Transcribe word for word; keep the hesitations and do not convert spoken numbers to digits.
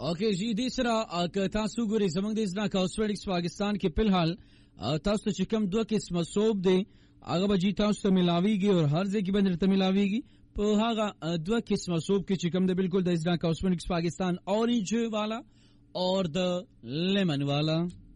اوکے جی دې سره که تاسو ګورئ زمونږ د ځنا کاوسټریکس پاکستان کې په الحال تاسو ته چې کوم دوه قسمه صوب دی هغه به جی تاسو ته ملاویږي او هر ځای کې به درته ملاویږي په هغه دوه قسمه صوب کې چې کوم دی بالکل د ځنا کاوسټریکس پاکستان اورنج والا اور د لیمن والا.